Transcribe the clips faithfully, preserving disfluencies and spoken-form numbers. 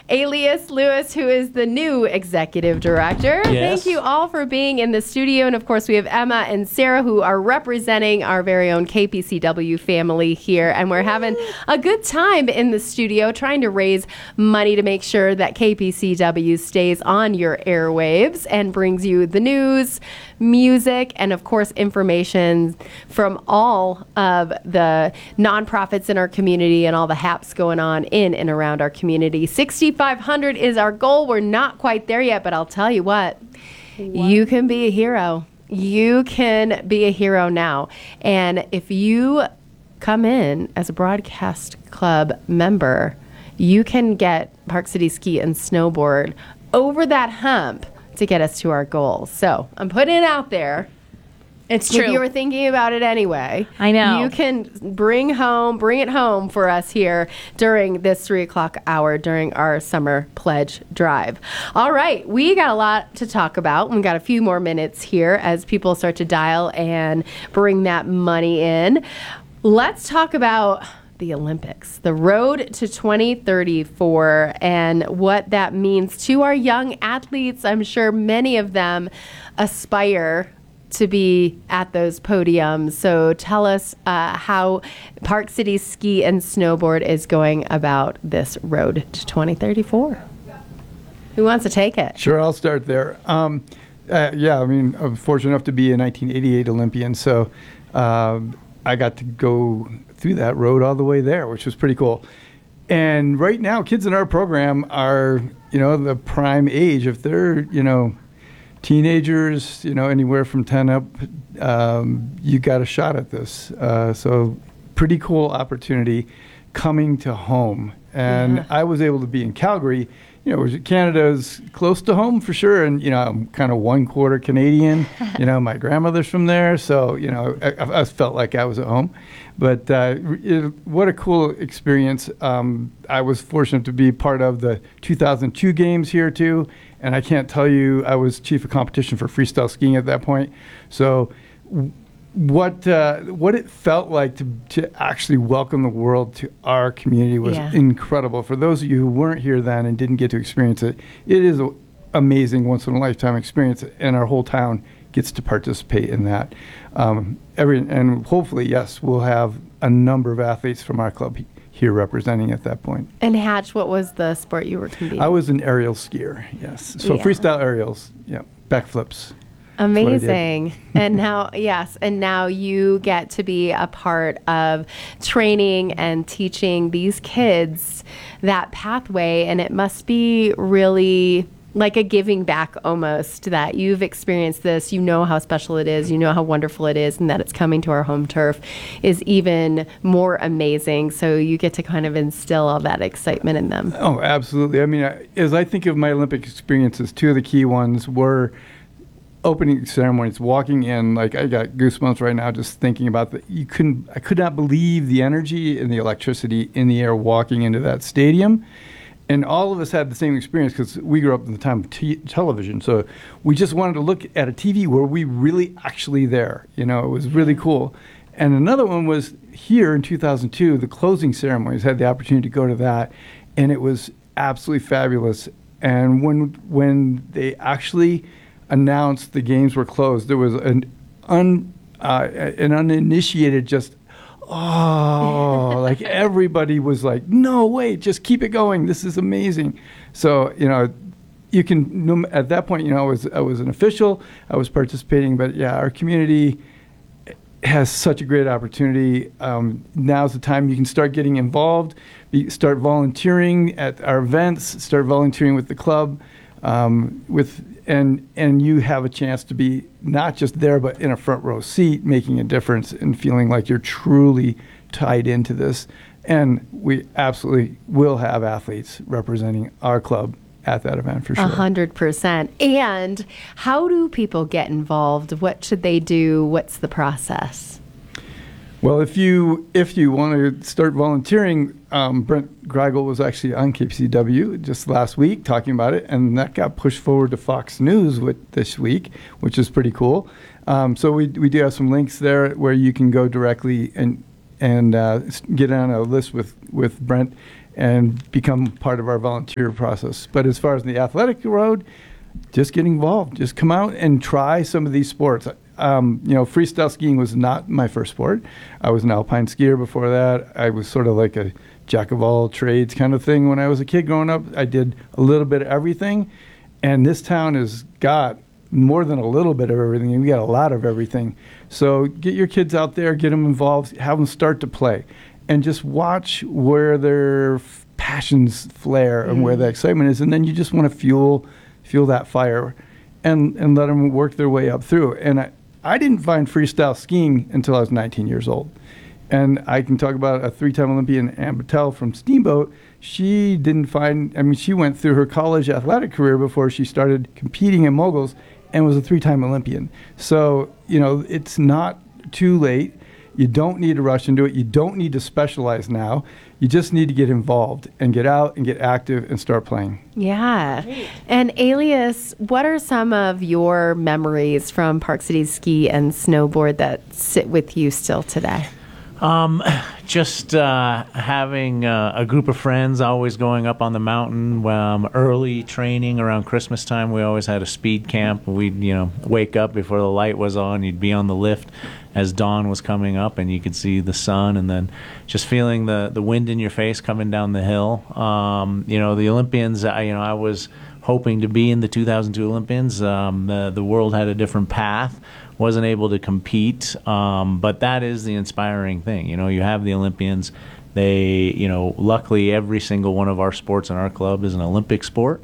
Elias Lewis, who is the new executive director. Yes. Thank you all for being in the studio. And of course, we have Emma and Sarah, who are representing our very own K P C W family here. And we're having a good time in the studio trying to raise money to make sure that K P C W stays on your airwaves and brings you the news, music, and of course, information from all of the nonprofits in our community and all the haps going on in and around our community. sixty-five hundred is our goal. We're not quite there yet, but I'll tell you what, what? You can be a hero. You can be a hero now. And if you come in as a Broadcast Club member, you can get Park City Ski and Snowboard over that hump to get us to our goals. So I'm putting it out there. It's true. If you were thinking about it anyway, I know. You can bring home, bring it home for us here during this three o'clock hour during our summer pledge drive. All right, we got a lot to talk about. We've got a few more minutes here as people start to dial and bring that money in. Let's talk about the Olympics, the road to twenty thirty-four, and what that means to our young athletes. I'm sure many of them aspire to be at those podiums. So tell us uh, how Park City Ski and Snowboard is going about this road to twenty thirty-four. Who wants to take it? Sure, I'll start there. Um, uh, yeah, I mean, I'm fortunate enough to be a nineteen eighty-eight Olympian, so uh, I got to go through that road all the way there, which was pretty cool. And right now, kids in our program are, you know, the prime age. If they're, you know, teenagers, you know, anywhere from ten up, um, you got a shot at this. Uh, so pretty cool opportunity coming to home. And yeah. I was able to be in Calgary, you know, Canada's close to home for sure. And, you know, I'm kind of one quarter Canadian, you know, my grandmother's from there. So, you know, I, I felt like I was at home. But uh, it, what a cool experience. Um, I was fortunate to be part of the two thousand two games here too. And I can't tell you, I was chief of competition for freestyle skiing at that point. So w- what uh, what it felt like to, to actually welcome the world to our community was yeah. incredible. For those of you who weren't here then and didn't get to experience it, it is an amazing once-in-a-lifetime experience, and our whole town gets to participate in that. Um, every and hopefully, yes, we'll have a number of athletes from our club here representing at that point. And Hatch, what was the sport you were competing? I was an aerial skier, yes. So yeah. freestyle aerials, yeah, backflips. Amazing. And now, yes, and now you get to be a part of training and teaching these kids that pathway, and it must be really like a giving back almost, that you've experienced this, you know how special it is, you know how wonderful it is, and that it's coming to our home turf is even more amazing. So you get to kind of instill all that excitement in them. Oh, absolutely. I mean, I, as I think of my Olympic experiences, two of the key ones were opening ceremonies, walking in, like I got goosebumps right now just thinking about that. You couldn't, I could not believe the energy and the electricity in the air walking into that stadium. And all of us had the same experience because we grew up in the time of t- television. So we just wanted to look at a T V where we really actually there. You know, it was really cool. And another one was here in two thousand two, the closing ceremonies, had the opportunity to go to that. And it was absolutely fabulous. And when when they actually announced the games were closed, there was an un uh, an uninitiated just oh like everybody was like, no wait, just keep it going, this is amazing. So you know, you can no, at that point, you know, I was I was an official, I was participating, but yeah, our community has such a great opportunity. Um, now's the time you can start getting involved, be, start volunteering at our events, start volunteering with the club, um, with and and you have a chance to be not just there, but in a front row seat, making a difference and feeling like you're truly tied into this. And we absolutely will have athletes representing our club at that event for sure. A hundred percent. And how do people get involved? What should they do? What's the process? Well, if you if you want to start volunteering, um, Brent Greigel was actually on K P C W just last week talking about it, and that got pushed forward to Fox News with this week, which is pretty cool. Um, so we we do have some links there where you can go directly and and uh, get on a list with, with Brent. and become part of our volunteer process. But as far as the athletic road, just get involved. Just come out and try some of these sports. Um, you know, freestyle skiing was not my first sport. I was an alpine skier before that. I was sort of like a jack of all trades kind of thing when I was a kid growing up. I did a little bit of everything. And this town has got more than a little bit of everything. We got a lot of everything. So get your kids out there, get them involved, have them start to play. And just watch where their f- passions flare and mm. where the excitement is. And then you just want to fuel fuel that fire and, and let them work their way up through. And I, I didn't find freestyle skiing until I was nineteen years old. And I can talk about a three-time Olympian, Ann Patel from Steamboat. She didn't find, I mean, she went through her college athletic career before she started competing in moguls and was a three-time Olympian. So, you know, it's not too late. You don't need to rush into it. You don't need to specialize now. You just need to get involved and get out and get active and start playing. Yeah. Great. And Elias, what are some of your memories from Park City Ski and Snowboard that sit with you still today? Um, just uh, having uh, a group of friends, always going up on the mountain. Um, early training around Christmas time, we always had a speed camp. We'd you know wake up before the light was on. You'd be on the lift as dawn was coming up, and you could see the sun, and then just feeling the, the wind in your face coming down the hill. Um, you know, the Olympians. I, you know, I was hoping to be in the two thousand two Olympians. Um, the the world had a different path. Wasn't able to compete, um, but that is the inspiring thing. You know, you have the Olympians. They, you know, luckily every single one of our sports in our club is an Olympic sport.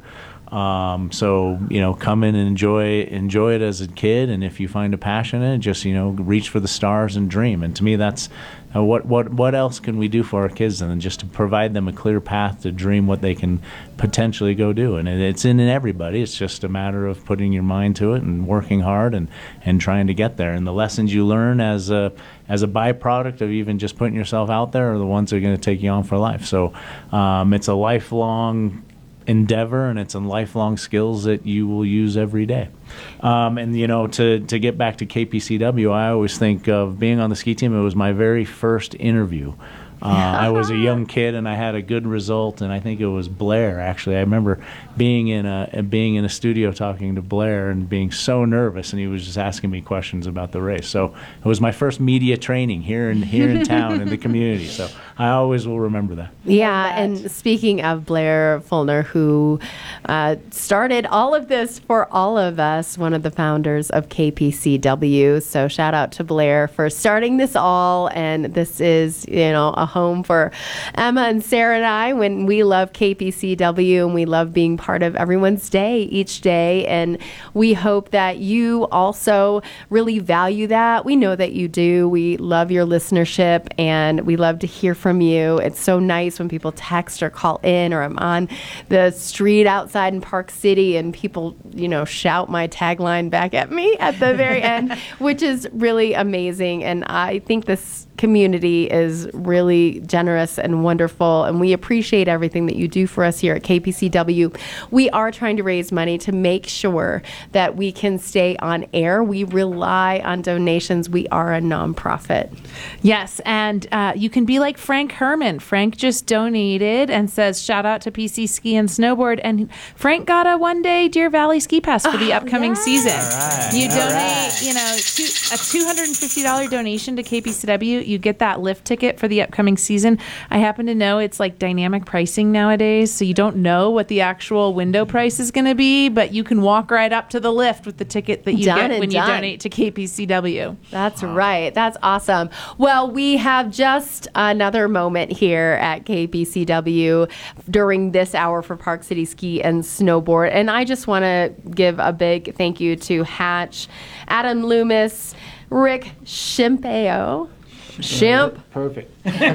Um, so, you know, come in and enjoy enjoy it as a kid, and if you find a passion in it, just, you know, reach for the stars and dream. And to me, that's uh, what what what else can we do for our kids than just to provide them a clear path to dream what they can potentially go do. And it, it's in everybody. It's just a matter of putting your mind to it and working hard and, and trying to get there. And the lessons you learn as a as a byproduct of even just putting yourself out there are the ones that are going to take you on for life. So um, it's a lifelong endeavor, and it's a lifelong skills that you will use every day. Um, and, you know, to, to get back to K P C W, I always think of being on the ski team. It was my very first interview. Uh, I was a young kid, and I had a good result, and I think it was Blair, actually. I remember being in a being in a studio talking to Blair and being so nervous, and he was just asking me questions about the race. So it was my first media training here in here in town in the community. So I always will remember that. Yeah, and speaking of Blair Fulner, who uh, started all of this for all of us, one of the founders of K P C W. So shout out to Blair for starting this all, and this is, you know, a home for Emma and Sarah and I when we love K P C W and we love being part of everyone's day each day. And we hope that you also really value that. We know that you do. We love your listenership, and we love to hear from you. It's so nice when people text or call in, or I'm on the street outside in Park City and people, you know, shout my tagline back at me at the very end, which is really amazing. And I think this community is really generous and wonderful, and we appreciate everything that you do for us here at K P C W. We are trying to raise money to make sure that we can stay on air. We rely on donations. We are a nonprofit. Yes, and uh, you can be like Frank Herman. Frank just donated and says, shout out to P C Ski and Snowboard, and Frank got a one-day Deer Valley ski pass for the oh, upcoming yes. season. All right. You All donate, right. you know, two, a two hundred fifty dollars donation to K P C W. You get that lift ticket for the upcoming season. I happen to know it's like dynamic pricing nowadays, so you don't know what the actual window price is going to be, but you can walk right up to the lift with the ticket that you done get when done. you donate to K P C W. That's wow. right. That's awesome. Well, we have just another moment here at K P C W during this hour for Park City Ski and Snowboard, and I just want to give a big thank you to Hatch, Adam Loomis, Rick Shimpeo, Shimp. Perfect.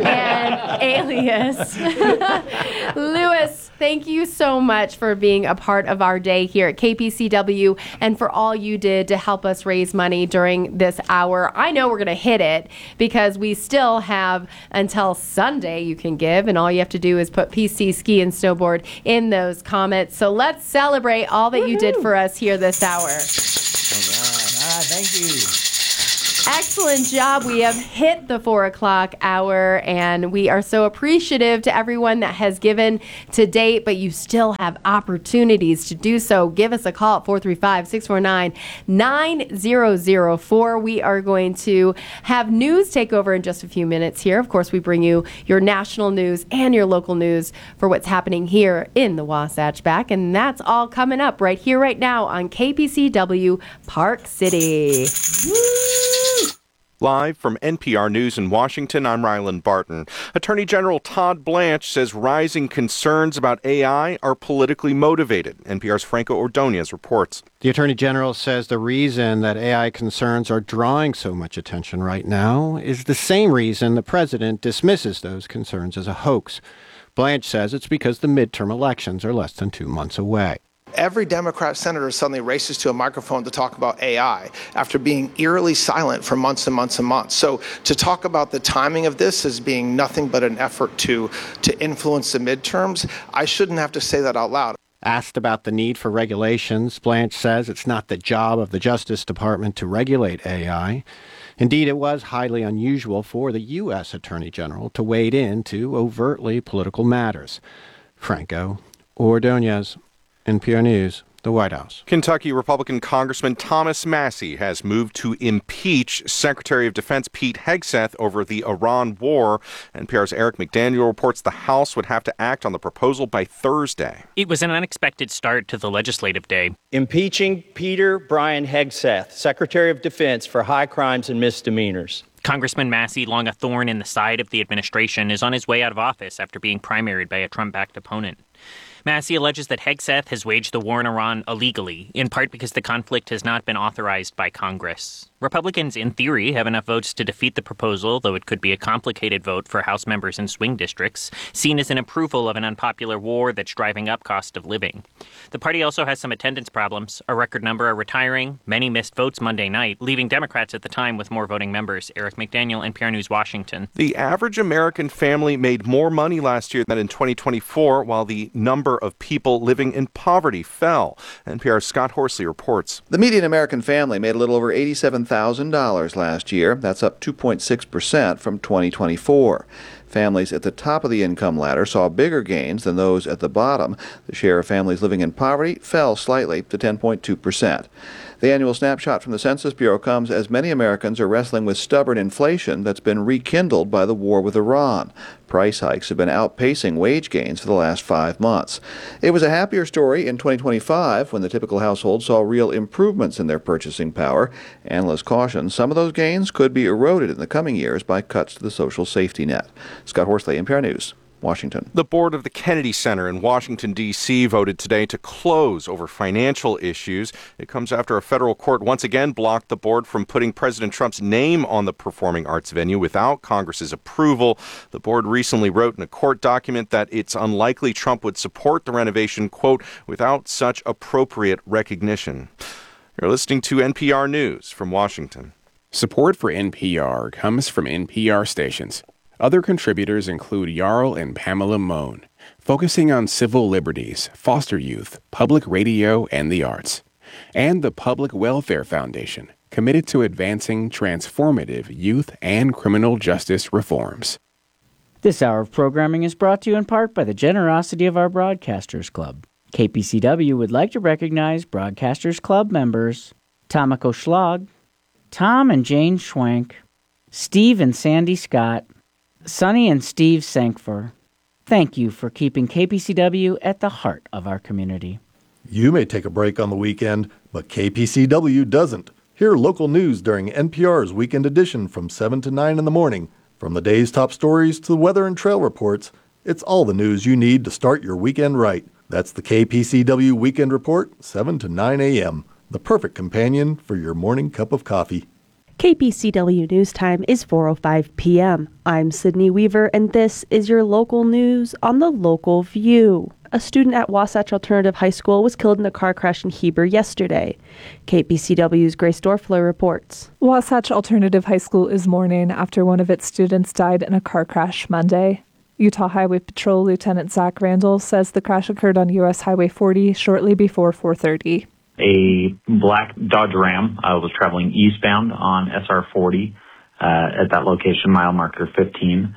And Elias. Lewis, thank you so much for being a part of our day here at K P C W and for all you did to help us raise money during this hour. I know we're going to hit it because we still have until Sunday you can give, and all you have to do is put P C Ski and Snowboard in those comments. So let's celebrate all that Woo-hoo. You did for us here this hour. All right. All right. Thank you. Excellent job. We have hit the four o'clock hour, and we are so appreciative to everyone that has given to date, but you still have opportunities to do so. Give us a call at four three five, six four nine, nine zero zero four. We are going to have news take over in just a few minutes here. Of course, we bring you your national news and your local news for what's happening here in the Wasatch Back, and that's all coming up right here, right now on K P C W Park City. Woo! Live from N P R News in Washington, I'm Rylan Barton. Attorney General Todd Blanche says rising concerns about A I are politically motivated. N P R's Franco Ordonez reports. The Attorney General says the reason that A I concerns are drawing so much attention right now is the same reason the president dismisses those concerns as a hoax. Blanche says it's because the midterm elections are less than two months away. Every Democrat senator suddenly races to a microphone to talk about A I after being eerily silent for months and months and months. So to talk about the timing of this as being nothing but an effort to, to influence the midterms, I shouldn't have to say that out loud. Asked about the need for regulations, Blanche says it's not the job of the Justice Department to regulate A I. Indeed, it was highly unusual for the U S Attorney General to wade into overtly political matters. Franco Ordonez, N P R News, the White House. Kentucky Republican Congressman Thomas Massie has moved to impeach Secretary of Defense Pete Hegseth over the Iran war. N P R's Eric McDaniel reports the House would have to act on the proposal by Thursday. It was an unexpected start to the legislative day. Impeaching Peter Brian Hegseth, Secretary of Defense, for high crimes and misdemeanors. Congressman Massie, long a thorn in the side of the administration, is on his way out of office after being primaried by a Trump-backed opponent. Massie alleges that Hegseth has waged the war in Iran illegally, in part because the conflict has not been authorized by Congress. Republicans, in theory, have enough votes to defeat the proposal, though it could be a complicated vote for House members in swing districts, seen as an approval of an unpopular war that's driving up cost of living. The party also has some attendance problems. A record number are retiring. Many missed votes Monday night, leaving Democrats at the time with more voting members. Eric McDaniel, N P R News, Washington. The average American family made more money last year than in twenty twenty-four, while the number of people living in poverty fell. N P R's Scott Horsley reports. The median American family made a little over eighty-seven thousand dollars last year. That's up two point six percent from twenty twenty-four. Families at the top of the income ladder saw bigger gains than those at the bottom. The share of families living in poverty fell slightly to ten point two percent. The annual snapshot from the Census Bureau comes as many Americans are wrestling with stubborn inflation that's been rekindled by the war with Iran. Price hikes have been outpacing wage gains for the last five months. It was a happier story in twenty twenty-five when the typical household saw real improvements in their purchasing power. Analysts caution some of those gains could be eroded in the coming years by cuts to the social safety net. Scott Horsley, N P R News, Washington. The board of the Kennedy Center in Washington, D C voted today to close over financial issues. It comes after a federal court once again blocked the board from putting President Trump's name on the performing arts venue without Congress's approval. The board recently wrote in a court document that it's unlikely Trump would support the renovation, quote, without such appropriate recognition. You're listening to N P R News from Washington. Support for N P R comes from N P R stations. Other contributors include Jarl and Pamela Mohn, focusing on civil liberties, foster youth, public radio, and the arts. And the Public Welfare Foundation, committed to advancing transformative youth and criminal justice reforms. This hour of programming is brought to you in part by the generosity of our Broadcasters Club. K P C W would like to recognize Broadcasters Club members Tomiko Schlag, Tom and Jane Schwank, Steve and Sandy Scott, Sonny and Steve Sankfor. Thank you for keeping K P C W at the heart of our community. You may take a break on the weekend, but K P C W doesn't. Hear local news during N P R's Weekend Edition from seven to nine in the morning. From the day's top stories to the weather and trail reports, it's all the news you need to start your weekend right. That's the K P C W Weekend Report, seven to nine a.m., the perfect companion for your morning cup of coffee. K P C W News Time is four oh five p.m. I'm Sydney Weaver, and this is your local news on the Local View. A student at Wasatch Alternative High School was killed in a car crash in Heber yesterday. K P C W's Grace Dorfler reports. Wasatch Alternative High School is mourning after one of its students died in a car crash Monday. Utah Highway Patrol Lieutenant Zach Randall says the crash occurred on U S Highway forty shortly before four thirty. A black Dodge Ram uh, was traveling eastbound on S R forty uh, at that location, mile marker fifteen,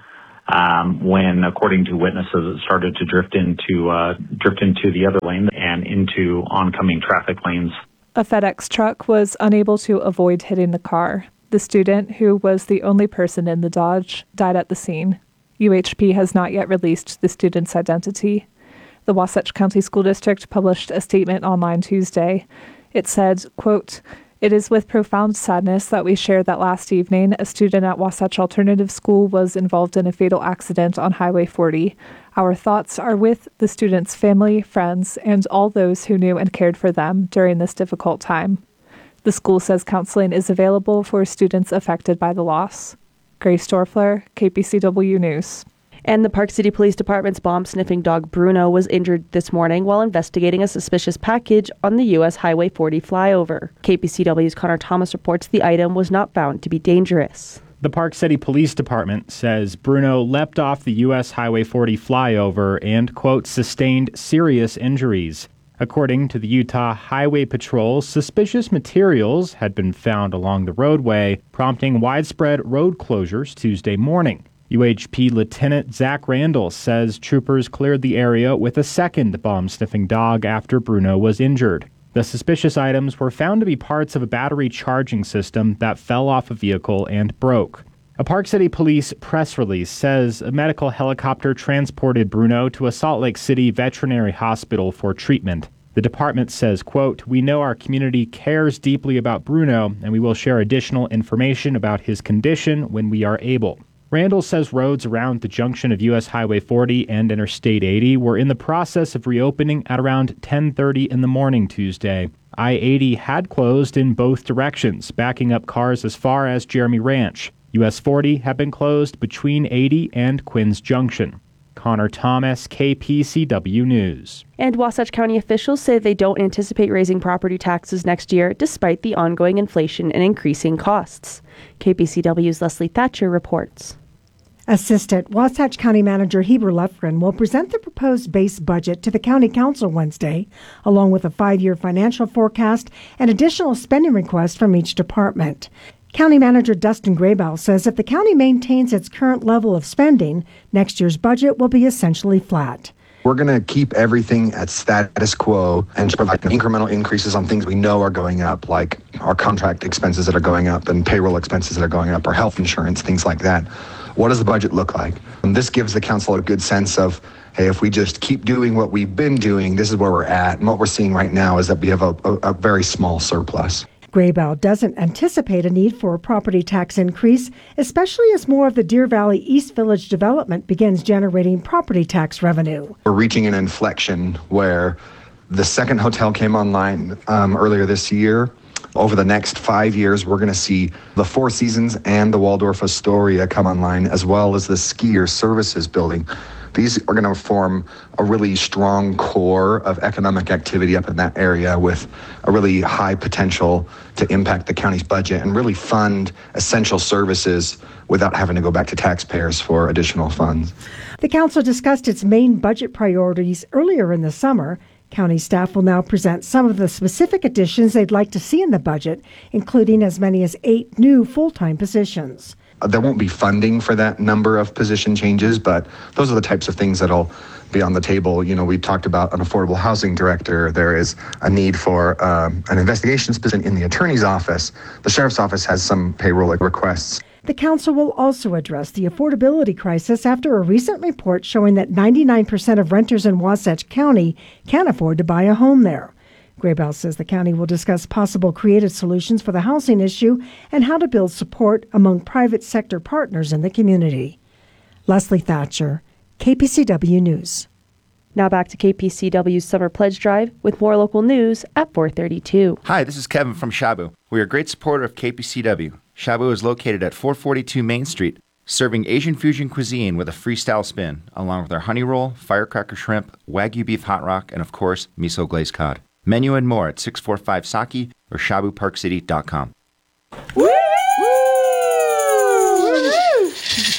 um, when, according to witnesses, it started to drift into uh, drift into the other lane and into oncoming traffic lanes. A FedEx truck was unable to avoid hitting the car. The student, who was the only person in the Dodge, died at the scene. U H P has not yet released the student's identity. The Wasatch County School District published a statement online Tuesday. It said, quote, "It is with profound sadness that we share that last evening a student at Wasatch Alternative School was involved in a fatal accident on Highway forty. Our thoughts are with the student's family, friends, and all those who knew and cared for them during this difficult time." The school says counseling is available for students affected by the loss. Grace Dorfler, K P C W News. And the Park City Police Department's bomb-sniffing dog Bruno was injured this morning while investigating a suspicious package on the U S Highway forty flyover. K P C W's Connor Thomas reports the item was not found to be dangerous. The Park City Police Department says Bruno leapt off the U S Highway forty flyover and, quote, sustained serious injuries. According to the Utah Highway Patrol, suspicious materials had been found along the roadway, prompting widespread road closures Tuesday morning. U H P Lieutenant Zach Randall says troopers cleared the area with a second bomb-sniffing dog after Bruno was injured. The suspicious items were found to be parts of a battery charging system that fell off a vehicle and broke. A Park City Police press release says a medical helicopter transported Bruno to a Salt Lake City veterinary hospital for treatment. The department says, quote, "We know our community cares deeply about Bruno, and we will share additional information about his condition when we are able." Randall says roads around the junction of U S Highway forty and Interstate eighty were in the process of reopening at around ten thirty in the morning Tuesday. I eighty had closed in both directions, backing up cars as far as Jeremy Ranch. U S forty had been closed between eighty and Quinn's Junction. Connor Thomas, K P C W News. And Wasatch County officials say they don't anticipate raising property taxes next year despite the ongoing inflation and increasing costs. K P C W's Leslie Thatcher reports. Assistant Wasatch County Manager Heber Lefgren will present the proposed base budget to the County Council Wednesday, along with a five-year financial forecast and additional spending requests from each department. County Manager Dustin Graybow says if the county maintains its current level of spending, next year's budget will be essentially flat. We're going to keep everything at status quo and provide incremental increases on things we know are going up, like our contract expenses that are going up and payroll expenses that are going up, or health insurance, things like that. What does the budget look like? And this gives the council a good sense of, hey, if we just keep doing what we've been doing, this is where we're at. And what we're seeing right now is that we have a, a, a very small surplus. Graybow doesn't anticipate a need for a property tax increase, especially as more of the Deer Valley East Village development begins generating property tax revenue. We're reaching an inflection where the second hotel came online um, earlier this year. Over the next five years, we're going to see the Four Seasons and the Waldorf Astoria come online, as well as the Skier Services building. These are going to form a really strong core of economic activity up in that area with a really high potential to impact the county's budget and really fund essential services without having to go back to taxpayers for additional funds. The council discussed its main budget priorities earlier in the summer. County staff will now present some of the specific additions they'd like to see in the budget, including as many as eight new full-time positions. There won't be funding for that number of position changes, but those are the types of things that'll be on the table. You know, we talked about an affordable housing director. There is a need for um, an investigations position in the attorney's office. The sheriff's office has some payroll requests. The council will also address the affordability crisis after a recent report showing that ninety-nine percent of renters in Wasatch County can't afford to buy a home there. Graybow says the county will discuss possible creative solutions for the housing issue and how to build support among private sector partners in the community. Leslie Thatcher, K P C W News. Now back to K P C W's Summer Pledge Drive with more local news at four thirty-two. Hi, this is Kevin from Shabu. We are a great supporter of K P C W. Shabu is located at four forty-two Main Street, serving Asian fusion cuisine with a freestyle spin, along with our honey roll, firecracker shrimp, wagyu beef hot rock, and of course, miso glazed cod. Menu and more at six forty-five Saki or shabu park city dot com. Woo!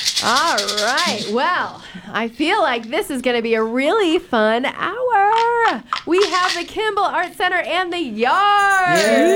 All right. Well, I feel like this is going to be a really fun hour. Yeah, we have the Kimball Art Center and the Yard.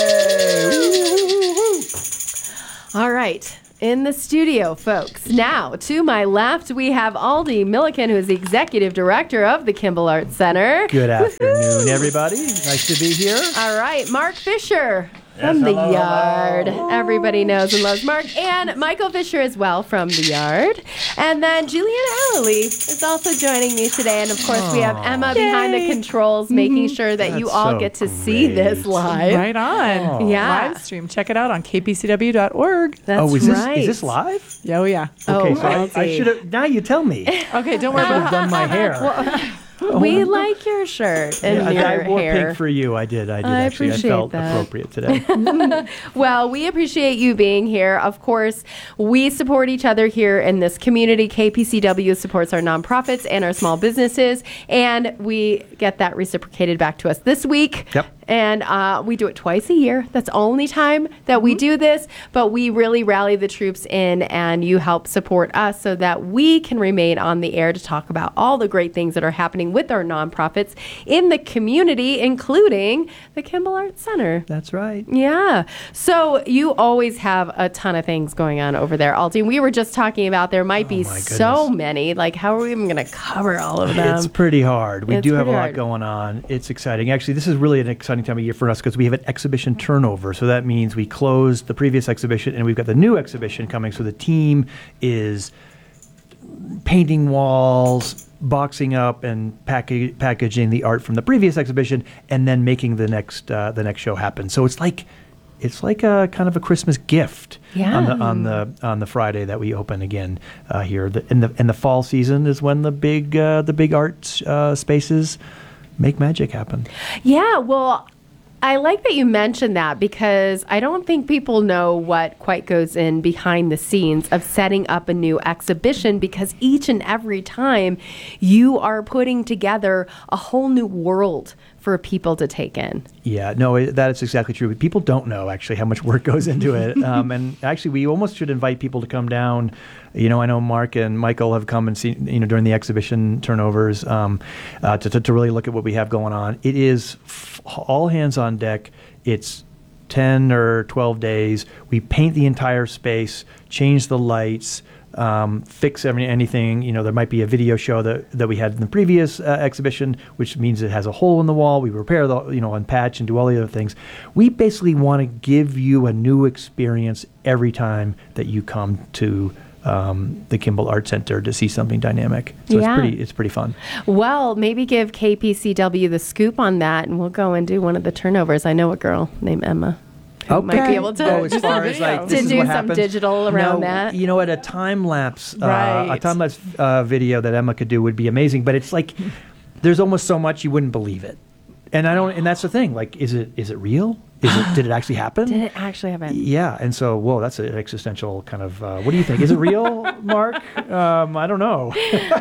All right. In the studio, folks. Now, to my left, we have Aldi Milliken, who is the executive director of the Kimball Art Center. Good afternoon, everybody. Nice to be here. All right, Mark Fisher Yes, from the hello, Yard. hello. Everybody knows and loves Mark. And Michael Fisher as well from the Yard. And then Julian Alley is also joining me today. And of course, we have Emma behind the controls, making sure that you That's all so get to see this live. Right on. Yeah. Live stream. Check it out on k p c w dot org. That's oh, is this, right. is this live? Oh, yeah. Okay, Oh, so I, I should have. Now you tell me. Okay, don't I worry should about have done my hair. We like your shirt and Yeah, your I wore hair. pink for you. I did. I did I actually. I appreciate felt that. appropriate today. Well, we appreciate you being here. Of course, we support each other here in this community. K P C W supports our nonprofits and our small businesses, and we get that reciprocated back to us this week. Yep. And uh, we do it twice a year. That's the only time that we do this, but we really rally the troops in, and you help support us so that we can remain on the air to talk about all the great things that are happening with our nonprofits in the community, including the Kimball Art Center. That's right. Yeah. So you always have a ton of things going on over there, Aldi. We were just talking about there might be so many. Like, how are we even going to cover all of them? It's pretty hard. We It's do have a pretty lot hard. going on. It's exciting. Actually, this is really an exciting time of year for us because we have an exhibition turnover. So that means we closed the previous exhibition and we've got the new exhibition coming. So the team is painting walls, boxing up, and packa- packaging the art from the previous exhibition, and then making the next uh, the next show happen. So it's like it's like a kind of a Christmas gift Yeah. on the on the on the Friday that we open again uh, here. The, in the in the fall season is when the big uh, the big art uh, spaces make magic happen. Yeah, well, I like that you mentioned that because I don't think people know what quite goes in behind the scenes of setting up a new exhibition, because each and every time you are putting together a whole new world for people to take in. Yeah, no, it, that is exactly true. People don't know actually how much work goes into it. Um, and actually, we almost should invite people to come down. You know, I know Mark and Michael have come and seen, you know, during the exhibition turnovers um, uh, to, to, to really look at what we have going on. It is f- all hands on deck. It's ten or twelve days. We paint the entire space, change the lights, Um, fix every, anything. You know, there might be a video show that, that we had in the previous uh, exhibition, which means it has a hole in the wall. We repair the, you know, unpatch and do all the other things. We basically want to give you a new experience every time that you come to um, the Kimball Art Center to see something dynamic. So Yeah. it's pretty, it's pretty fun. Well, maybe give K P C W the scoop on that, and we'll go and do one of the turnovers. I know a girl named Emma who might be able to, Oh, as far as like to this is do what some happens? digital around No, that. You know, at a time lapse, uh, a Right. time lapse uh, video that Emma could do would be amazing. But it's like there's almost so much you wouldn't believe it, and I don't. And that's the thing. Like, is it is it real? Is it did it actually happen? Did it actually happen? Yeah, and so, whoa, that's an existential kind of. Uh, what do you think? Is it real, Mark? Um, I don't know.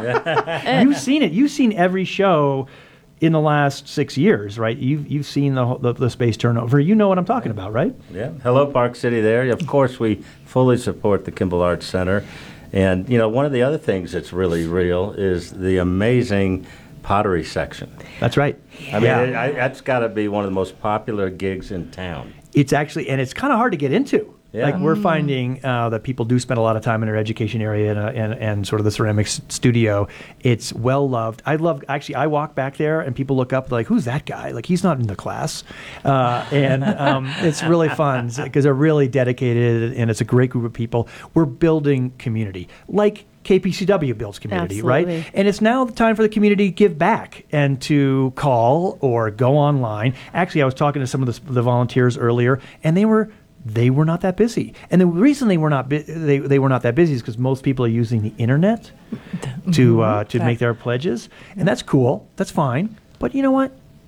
You've seen it. You've seen every show in the last six years, right? You've you've seen the, whole- the the space turnover. You know what I'm talking about, right? Yeah. Hello, Park City there. Of course, we fully support the Kimball Arts Center. And, you know, one of the other things that's really real is the amazing pottery section. That's right. I mean, Yeah. it, I, that's got to be one of the most popular gigs in town. It's actually, and it's kind of hard to get into. Yeah. Like we're Mm. finding uh, that people do spend a lot of time in their education area and, uh, and and sort of the ceramics studio. It's well loved. I love actually. I walk back there and people look up like, "Who's that guy?" Like he's not in the class, uh, and um, it's really fun because they're really dedicated and it's a great group of people. We're building community like K P C W builds community, Absolutely. right? And it's now the time for the community to give back and to call or go online. Actually, I was talking to some of the, the volunteers earlier, and they were they were not that busy. And the reason they were not bu- they they were not that busy is because most people are using the internet to uh, to That- make their pledges, and that's cool. That's fine. But you know what?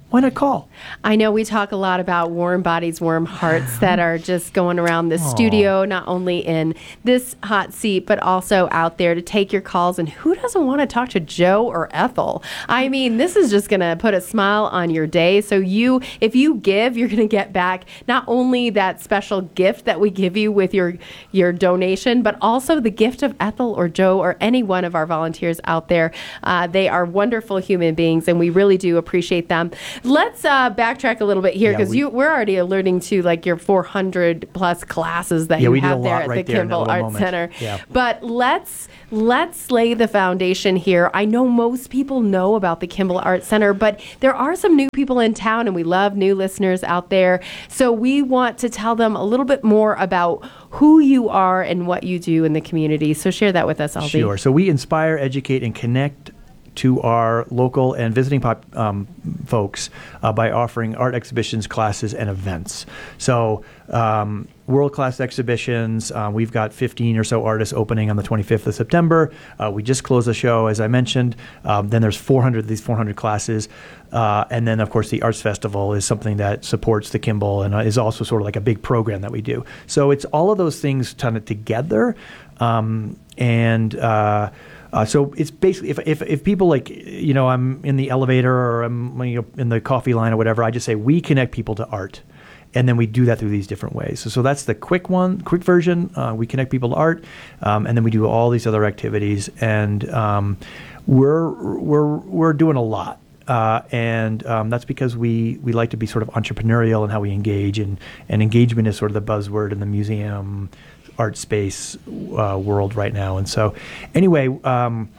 why not call? I know we talk a lot about warm bodies, warm hearts that are just going around the Aww. studio, not only in this hot seat, but also out there to take your calls. And who doesn't want to talk to Joe or Ethel? I mean, this is just going to put a smile on your day. So you, if you give, you're going to get back not only that special gift that we give you with your, your donation, but also the gift of Ethel or Joe or any one of our volunteers out there. Uh, they are wonderful human beings, and we really do appreciate them. Let's uh, backtrack a little bit here, because yeah, we, you we're already alluding to like your four hundred plus classes that yeah, you we have did a there lot at right the there in that Kimball little Arts moment. Center. Yeah. But let's let's lay the foundation here. I know most people know about the Kimball Arts Center, but there are some new people in town, and we love new listeners out there. So we want to tell them a little bit more about who you are and what you do in the community. So share that with us, Aldi. Sure. So we inspire, educate, and connect to our local and visiting pop, um, folks uh, by offering art exhibitions, classes, and events. So um, world-class exhibitions. Uh, we've got fifteen or so artists opening on the twenty-fifth of September. Uh, we just closed the show, as I mentioned. Um, then there's four hundred of these four hundred classes. Uh, and then, of course, the Arts Festival is something that supports the Kimball and uh, is also sort of like a big program that we do. So it's all of those things kind of together. Um, and uh, Uh, so it's basically, if, if if people like, you know, I'm in the elevator or I'm you know, in the coffee line or whatever, I just say we connect people to art. And then we do that through these different ways. So, so that's the quick one, quick version. Uh, we connect people to art. Um, and then we do all these other activities. And um, we're, we're, we're doing a lot. Uh, and um, that's because we, we like to be sort of entrepreneurial in how we engage. And, and engagement is sort of the buzzword in the museum art space uh, world right now. And so anyway, um,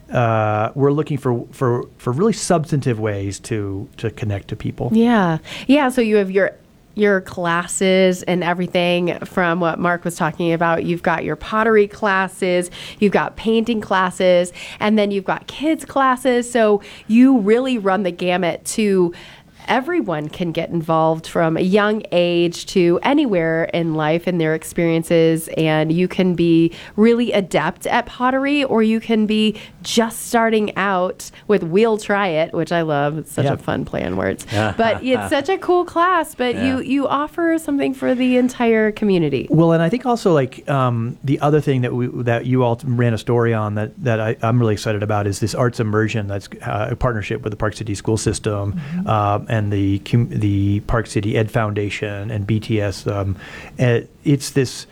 uh, we're looking for, for, for really substantive ways to, to connect to people. Yeah. Yeah. So you have your your classes and everything from what Mark was talking about. You've got your pottery classes, you've got painting classes, and then you've got kids classes. So you really run the gamut to everyone can get involved from a young age to anywhere in life in their experiences. And you can be really adept at pottery, or you can be just starting out with We'll Try It, which I love. It's such Yeah. a fun play on words. But it's such a cool class, but Yeah. you, you offer something for the entire community. Well, and I think also like um, the other thing that we that you all ran a story on that that I, I'm really excited about is this arts immersion that's uh, a partnership with the Park City School System mm-hmm. um, and the cum- the Park City Ed Foundation and B T S. Um, and it's this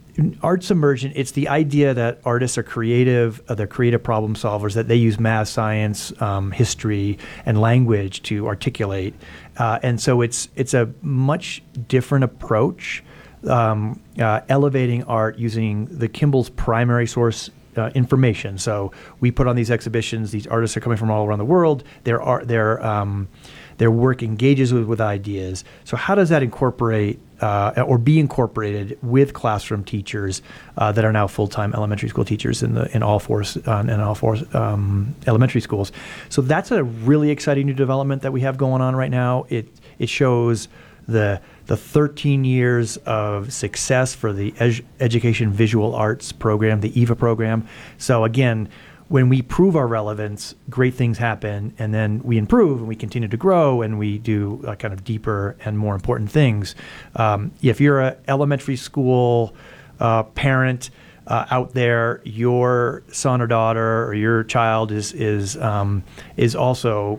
arts immersion. It's the idea that artists are creative, uh, they're creative problem solvers, that they use math, science, um, history, and language to articulate. Uh, and so it's it's a much different approach, um, uh, elevating art using the Kimball's primary source uh, information. So we put on these exhibitions. These artists are coming from all around the world. Their art, their um, their work engages with, with ideas. So how does that incorporate uh, or be incorporated with classroom teachers uh, that are now full-time elementary school teachers in the in all four uh, in all four um, elementary schools? So that's a really exciting new development that we have going on right now. It it shows the the thirteen years of success for the Ed- Education Visual Arts program, the E V A program. So again, when we prove our relevance, great things happen, and then we improve and we continue to grow and we do uh, kind of deeper and more important things. Um, if you're an elementary school uh, parent uh, out there, your son or daughter or your child is is um, is also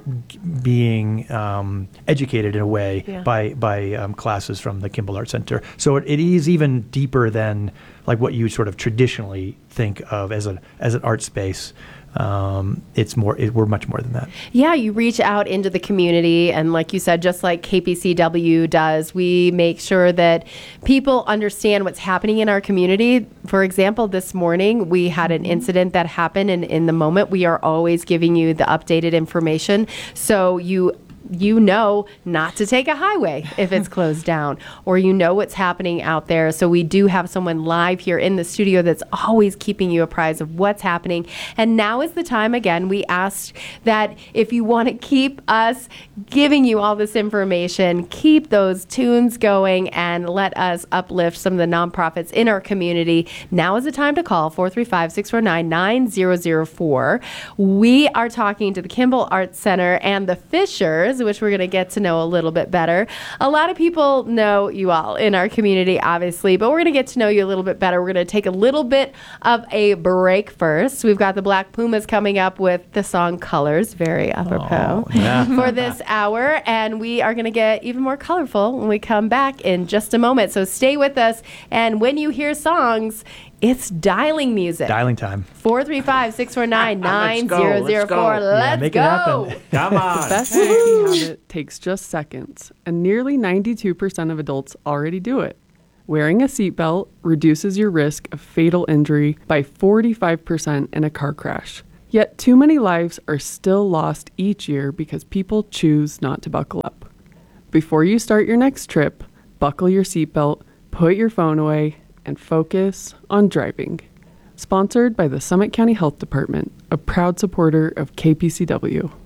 being um, educated in a way Yeah. by by um, classes from the Kimball Arts Center. So it, it is even deeper than like what you sort of traditionally think of as an as an art space. Um, it's more. It, we're much more than that. Yeah, you reach out into the community, and like you said, just like K P C W does, we make sure that people understand what's happening in our community. For example, this morning we had an incident that happened, and in the moment we are always giving you the updated information, so you you know not to take a highway if it's closed down, or you know what's happening out there. So we do have someone live here in the studio that's always keeping you apprised of what's happening. And now is the time, again, we asked that if you want to keep us giving you all this information, keep those tunes going and let us uplift some of the nonprofits in our community. Now is the time to call four three five, six four nine, nine zero zero four. We are talking to the Kimball Arts Center and the Fishers. lives, which we're going to get to know a little bit better. A lot of people know you all in our community, obviously, but we're going to get to know you a little bit better. We're going to take a little bit of a break first. We've got the Black Pumas coming up with the song Colors, very apropos, Oh, yeah. for this hour, and we are going to get even more colorful when we come back in just a moment. So stay with us, and when you hear songs, it's dialing music. Dialing time. four three five, six four nine, nine zero zero four. Yeah, Let's make it go. happen. Come on. The best safety habit takes just seconds, and nearly ninety-two percent of adults already do it. Wearing a seatbelt reduces your risk of fatal injury by forty-five percent in a car crash. Yet too many lives are still lost each year because people choose not to buckle up. Before you start your next trip, buckle your seatbelt, put your phone away, and focus on driving. Sponsored by the Summit County Health Department, a proud supporter of K P C W.